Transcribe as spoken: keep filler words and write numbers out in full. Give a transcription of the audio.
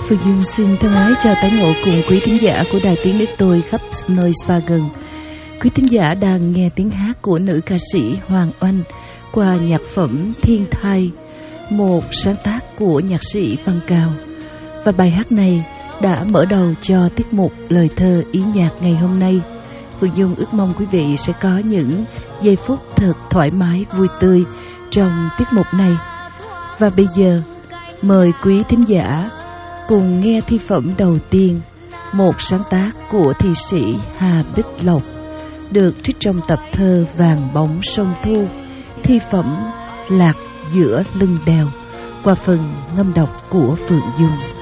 Phương Dung xin thân ái chào tái ngộ cùng quý thính giả của Đài Tiếng Nước Tôi khắp nơi xa gần. Quý thính giả đang nghe tiếng hát của nữ ca sĩ Hoàng Oanh qua nhạc phẩm Thiên Thai, một sáng tác của nhạc sĩ Văn Cao. Và bài hát này đã mở đầu cho tiết mục lời thơ ý nhạc ngày hôm nay. Phương Dung ước mong quý vị sẽ có những giây phút thật thoải mái, vui tươi trong tiết mục này. Và bây giờ, mời quý thính giả cùng nghe thi phẩm đầu tiên, một sáng tác của thi sĩ Hà Bích Lộc, được trích trong tập thơ Vàng Bóng Sông Thu, thi phẩm Lạc Giữa Lưng Đèo, qua phần ngâm đọc của Phượng Dung.